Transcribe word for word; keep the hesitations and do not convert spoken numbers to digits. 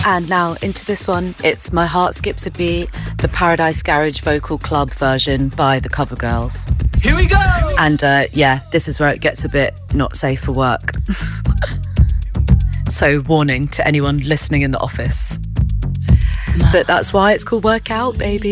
And now into this one. It's My Heart Skips a Beat, the Paradise Garage Vocal Club version by the Covergirls. Here we go! And uh, yeah, this is where it gets a bit not safe for work. So warning to anyone listening in the office. But that's why it's called Workout, baby.